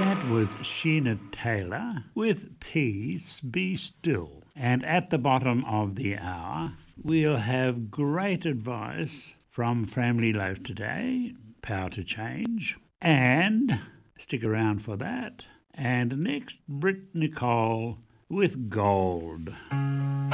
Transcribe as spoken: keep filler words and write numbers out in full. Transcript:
That was Sheena Taylor with Peace Be Still. And at the bottom of the hour, we'll have great advice from Family Life Today, Power to Change, and stick around for that. And next, Britt Nicole with Gold.